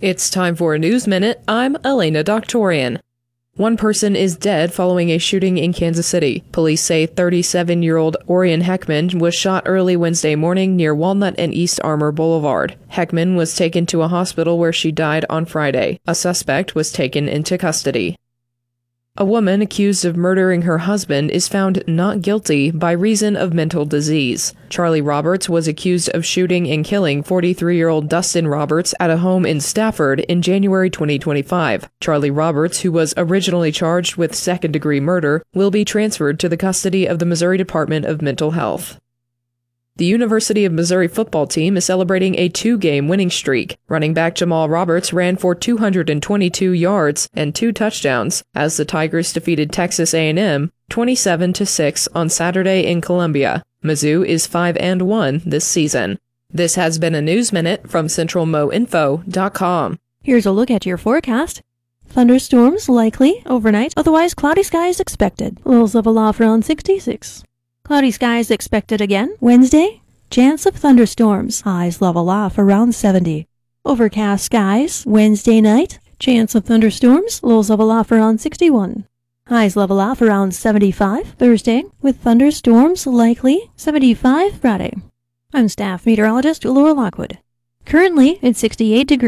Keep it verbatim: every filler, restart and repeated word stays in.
It's time for a News Minute. I'm Elena Doctorian. One person is dead following a shooting in Kansas City. Police say thirty-seven-year-old Orion Heckman was shot early Wednesday morning near Walnut and East Armour Boulevard. Heckman was taken to a hospital where she died on Friday. A suspect was taken into custody. A woman accused of murdering her husband is found not guilty by reason of mental disease. Charlie Roberts was accused of shooting and killing forty-three-year-old Dustin Roberts at a home in Stafford in January twenty twenty-five. Charlie Roberts, who was originally charged with second-degree murder, will be transferred to the custody of the Missouri Department of Mental Health. The University of Missouri football team is celebrating a two-game winning streak. Running back Jamal Roberts ran for two hundred twenty-two yards and two touchdowns as the Tigers defeated Texas A and M twenty-seven to six on Saturday in Columbia. Mizzou is five and one this season. This has been a News Minute from Central Mo Info dot com. Here's a look at your forecast. Thunderstorms likely overnight, otherwise cloudy skies expected. Lows of aloft around sixty-six. Cloudy skies expected again. Wednesday, chance of thunderstorms. Highs level off around seventy. Overcast skies. Wednesday night, chance of thunderstorms. Lows level off around sixty-one. Highs level off around seventy-five. Thursday, with thunderstorms likely. seventy-five Friday. I'm staff meteorologist Laura Lockwood. Currently, it's sixty-eight degrees.